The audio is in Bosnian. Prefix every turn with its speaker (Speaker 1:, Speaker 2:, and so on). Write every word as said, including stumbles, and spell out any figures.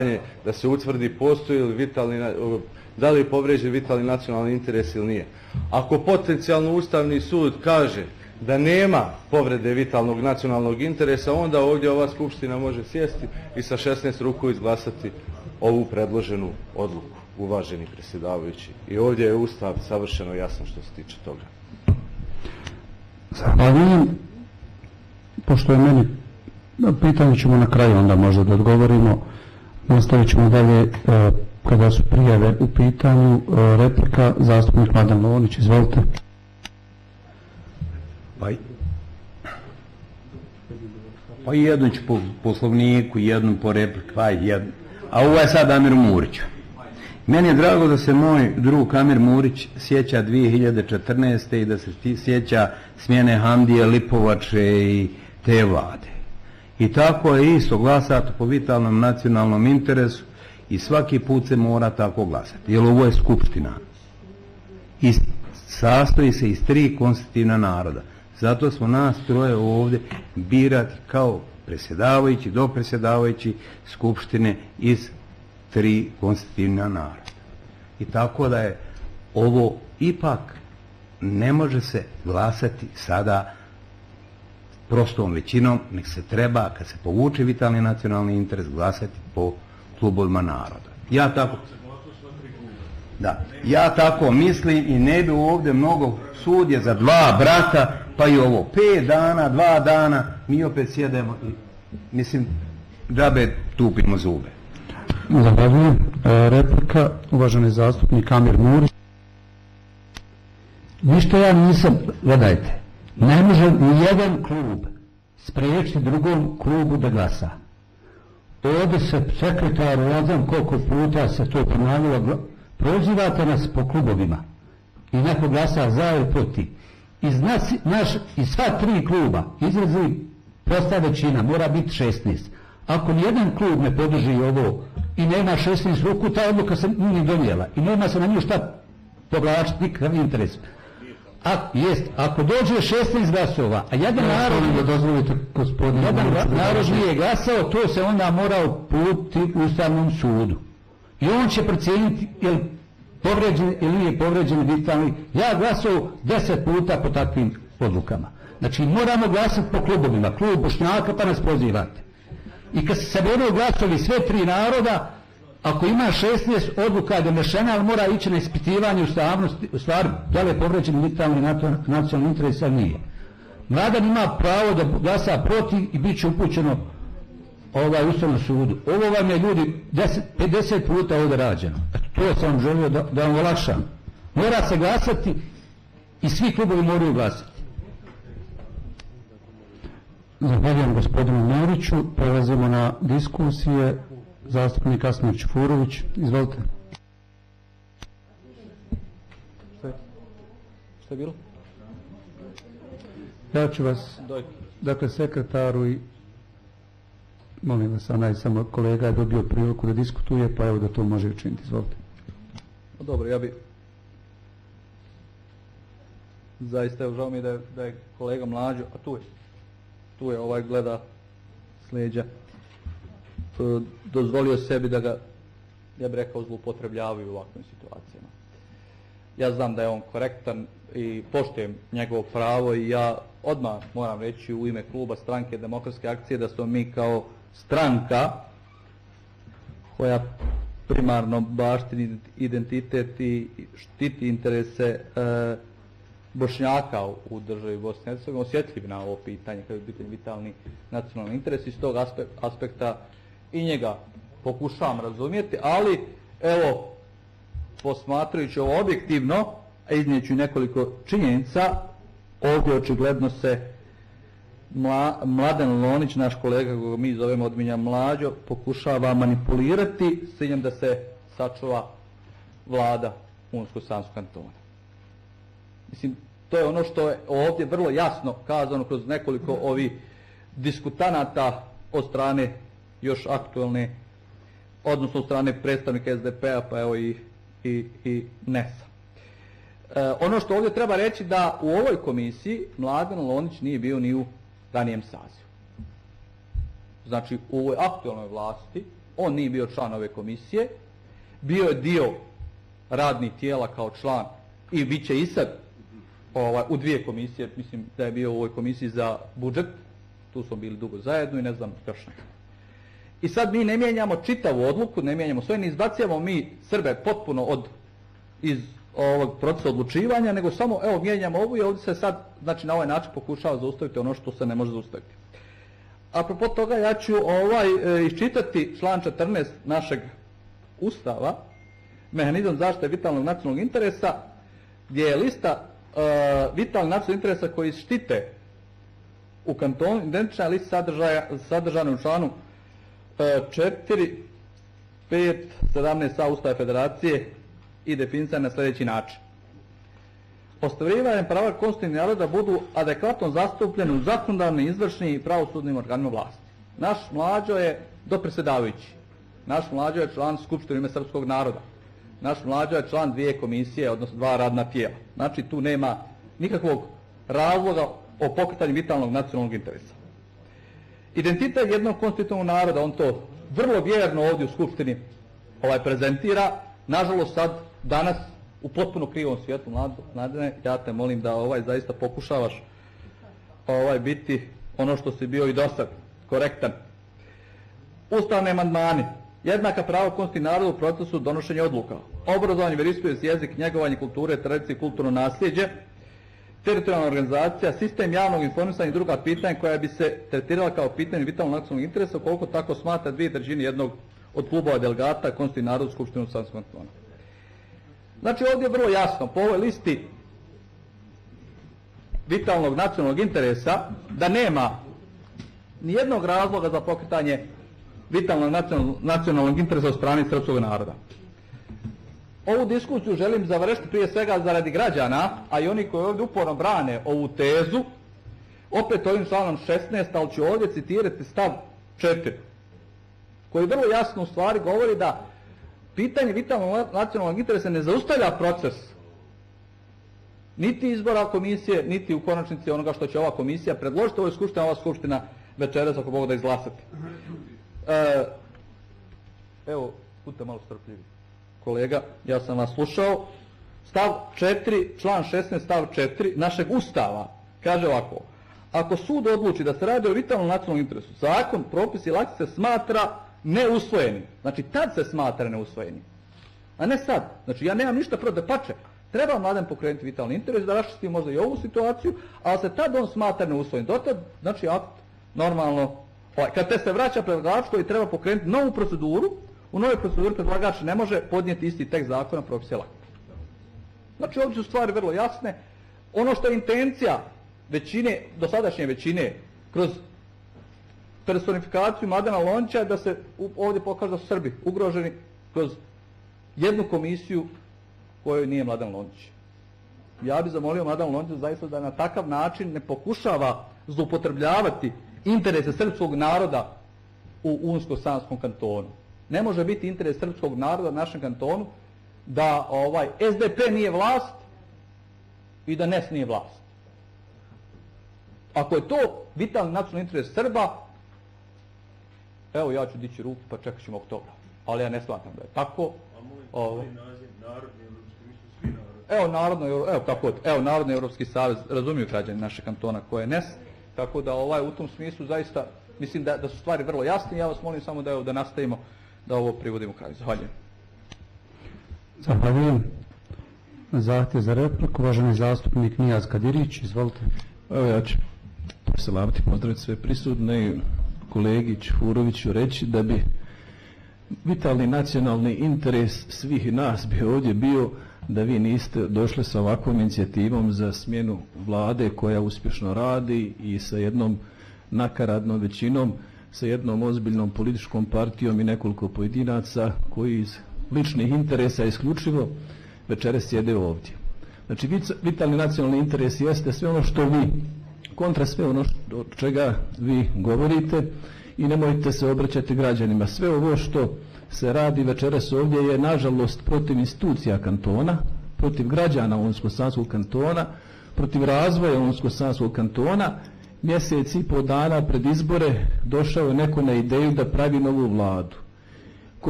Speaker 1: da se utvrdi postoji li vitalni, da li je povređen vitalni nacionalni interes ili nije. Ako potencijalno Ustavni sud kaže da nema povrede vitalnog nacionalnog interesa, onda ovdje ova skupština može sjesti i sa šesnaest ruku izglasati ovu predloženu odluku, uvaženi predsjedavajući. I ovdje je Ustav savršeno jasan što se tiče toga.
Speaker 2: Zahvaljujem. Pošto je meni pitanje, ćemo na kraju onda možda da odgovorimo. Nastavit ćemo dalje e, kada su prijave u pitanju. E, replika, zastupnik Mladen Lonić, izvolite.
Speaker 3: Pa, pa jednu ću po poslovniku, jednu po repliku, pa jednu. A ovo je sad Amir Murić. Meni je drago da se moj drug Amir Murić sjeća dvije hiljade četrnaeste. i da se sjeća smjene Hamdije Lipovače i te vlade. I tako je isto glasati po vitalnom nacionalnom interesu i svaki put se mora tako glasati. Jer ovo je skupština. I sastoji se iz tri konstitutivna naroda. Zato smo nas troje ovdje birati kao predsjedavajući, dopredsjedavajući skupštine iz tri konstitutivna naroda. I tako da je ovo ipak ne može se glasati sada prostom većinom, nek se treba, kad se povuče vitalni nacionalni interes, glasati po klubovima naroda. Ja tako, da, ja tako mislim i ne bi ovdje mnogo sudje za dva brata, pa i ovo pet dana, dva dana, mi opet sjedemo i mislim, džabe tupimo zube.
Speaker 2: Zahvaljujem. E, replika, uvaženi zastupnik Amir Murić.
Speaker 4: Ništa ja nisam, gledajte, ne može ni jedan klub spriječiti drugom klubu da glasa. Ovdje se sekretar, ne znam koliko puta se to ponavljalo, prozivate nas po klubovima i neko glasa za ili protiv. Iz, nas, naš, iz sva tri kluba izrazi prosta većina, mora biti šesnaest. Ako nijedan klub ne podrži ovo i nema šesnaest ruku, ta odluka se nije donijela i nema se na nju šta povlačiti nikakav interes. A, jest, ako dođe šesnaest glasova, a jedan narod, jedan narod nije glasao, to se onda mora uputiti Ustavnom sudu. I on će procijeniti je li povređen ili nije povređen vitalni. Ja glasao deset puta po takvim odlukama. Znači moramo glasati po klubovima, klub Bošnjaka pa nas pozivate. I kad se saberu glasovi sve tri naroda, ako ima šesnaest odluka donešena, ali mora ići na ispitivanje ustavnosti, u stvari, da li je povređen vitalni nacionalni interes, ali nije. Mladen ima pravo da glasa protiv i bit će upućeno ovaj Ustavnom sudu. Ovo vam je ljudi deset, pedeset puta ovdje rađeno. Eto, to sam želio da, da vam olakšam. Mora se glasati i svi klubovi moraju glasati.
Speaker 2: Zahvaljujem gospodinu Muriću. Prelazimo na diskusije. Zastupnik Asmir Čufurović, izvolite.
Speaker 5: Šta je? Šta je bilo?
Speaker 2: Ja ću vas, dakle, sekretaru i molim vas, onaj samo kolega je dobio priliku da diskutuje, pa evo da to može učiniti, izvolite.
Speaker 5: No, dobro, ja bi zaista, evo, žao mi je da je, da je kolega Mlađo, a tu je, tu je, ovaj gleda s leđa, dozvolio sebi da ga, ja bih rekao, zloupotrebljavaju u ovakvim situacijama. Ja znam da je on korektan i poštujem njegovo pravo i ja odmah moram reći u ime kluba Stranke demokratske akcije da smo mi kao stranka koja primarno baštini identitet i štiti interese e, Bošnjaka u državi Bosne i Hercegovine, osjetljivi na ovo pitanje kada je pitanje vitalni nacionalni interes, iz tog aspekta i njega pokušavam razumjeti, ali evo, posmatrajući ovo objektivno, a iznijeću nekoliko činjenica, ovdje očigledno se Mla, Mladen Lonić, naš kolega koga mi zovemo od Milja Mlađo, pokušava manipulirati s ciljem da se sačuva vlada Unsko-Sanskog kantona. Mislim, to je ono što je ovdje vrlo jasno kazano kroz nekoliko ovih diskutanata od strane još aktualne, odnosno od strane predstavnika S D P-a, pa evo i, i, i N E S-a. E, ono što ovdje treba reći da u ovoj komisiji Mladen Lonić nije bio ni u ranijem sazivu. Znači, u ovoj aktualnoj vlasti On nije bio član ove komisije, bio je dio radnih tijela kao član i bit će i sad ovaj, u dvije komisije, mislim da je bio u ovoj komisiji za budžet, tu smo bili dugo zajedno i ne znam još nešto. I sad mi ne mijenjamo čitavu odluku, ne mijenjamo sve, ne izbacujemo mi Srbe potpuno od iz ovog procesa odlučivanja, nego samo evo mijenjamo ovu i ovdje se sad znači na ovaj način pokušava zaustaviti ono što se ne može zaustaviti. Apropo toga ja ću ovaj e, iščitati član četrnaest našeg Ustava, mehanizam zaštite vitalnog nacionalnog interesa, gdje je lista e, vitalnih nacionalnih interesa koji štite u kantonu, identična lista sadržaja sadržana u članu četiri, pet, sedamnaest a Ustava Federacije i definisan na sljedeći način. Ostvarivanje prava konstitutivnih naroda budu adekvatno zastupljeni u zakonodavnim, izvršnim i pravosudnim organima vlasti. Naš Mlađo je dopredsjedavajući. Naš Mlađo je član Skupštine u ime srpskog naroda. Naš Mlađo je član dvije komisije, odnosno dva radna tijela. Znači tu nema nikakvog razloga o pokretanju vitalnog nacionalnog interesa. Identitet jednog konstitutivnog naroda, on to vrlo vjerno ovdje u Skupštini ovaj prezentira. Nažalost sad, danas, u potpuno krivom svijetu, Mladene, ja te molim da ovaj zaista pokušavaš ovaj biti ono što si bio i dosad, korektan. Ustavne amandmani, jednaka prava konstitutivnog naroda u procesu donošenja odluka, obrazovanje, vjeroispovijest, jezik, njegovanje kulture, tradicije, kulturno nasljeđe, teritorijalna organizacija, sistem javnog informisanja i druga pitanja koja bi se tretirala kao pitanje vitalnog nacionalnog interesa, koliko tako smatra dvije trećine jednog od klubova delegata konstitutivnog naroda u Skupštinu Sanskog kantona. Znači ovdje je vrlo jasno, po ovoj listi vitalnog nacionalnog interesa, da nema nijednog razloga za pokretanje vitalnog nacionalnog interesa od strane srpskog naroda. Ovu diskusiju želim završiti prije svega zaradi građana, a i oni koji ovdje uporno brane ovu tezu, opet ovim članom šesnaest, ali ću ovdje citirati stav četiri, koji vrlo jasno u stvari govori da pitanje vitalnog nacionalnog interesa ne zaustavlja proces niti izbora komisije, niti u konačnici onoga što će ova komisija predložiti. Ovo je skupština, ova skupština večeras ako mogu da izglasati. E, evo, budite malo strpljivi. Kolega, ja sam vas slušao. Stav četiri, član šesnaest, stav četiri našeg Ustava kaže ovako: ako sud odluči da se radi o vitalnom nacionalnom interesu, zakon, propis ili akt se smatra neusvojenim. Znači tad se smatra neusvojenim, a ne sad. Znači ja nemam ništa protiv, dapače, treba Mladen pokrenuti vitalni interes da raščisti možda i ovu situaciju, ali se tad on smatra neusvojenim. Dotad, znači akt normalno, ovaj, kad te se vraća predlagač koji treba pokrenuti novu proceduru, u novoj proceduri predlagač ne može podnijeti isti tekst zakona, propis ili akt. Znači ovdje su stvari vrlo jasne. Ono što je intencija većine, dosadašnje većine, kroz personifikaciju Mladena Lončića, da se ovdje pokaže da su Srbi ugroženi kroz jednu komisiju kojoj nije Mladen Lončić. Ja bih zamolio Mladen Lončića zaista da na takav način ne pokušava zloupotrebljavati interese srpskog naroda u Unsko-Sanskom kantonu. Ne može biti interes srpskog naroda u našem kantonu da ovaj S D P nije vlast i da N E S nije vlast. Ako je to vitalni nacionalni interes Srba, evo ja ću dići ruku pa čekat ćemo oktobra. Ali ja ne smatram da je tako. Ovo. Evo narodno, evo tako, evo Narodni Europski savez, razumiju građani naše kantona koje je N E S, tako da ovaj u tom smislu zaista mislim da, da su stvari vrlo jasne. Ja vas molim samo da evo da nastavimo da ovo privodimo kraju. Zahvaljujem.
Speaker 2: Zahvaljujem. Zahtjev za repliku, uvaženi zastupnik Nijaz Kadirić, izvolite.
Speaker 6: Evo ja ću poselamiti, pozdraviti sve prisutne i kolegi Čufuroviću reći da bi vitalni nacionalni interes svih nas bi ovdje bio da vi niste došli sa ovakvom inicijativom za smjenu vlade koja uspješno radi i sa jednom nakaradnom većinom, sa jednom ozbiljnom političkom partijom i nekoliko pojedinaca koji iz ličnih interesa isključivo večeras sjede ovdje. Znači vitalni nacionalni interes jeste sve ono što vi, kontra sve ono što, čega vi govorite, i nemojte se obraćati građanima. Sve ovo što se radi večeras ovdje je nažalost protiv institucija kantona, protiv građana Unsko-Sanskog kantona, protiv razvoja Unsko-Sanskog kantona. Mjesec i pol dana pred izbore došao je neko na ideju da pravi novu vladu.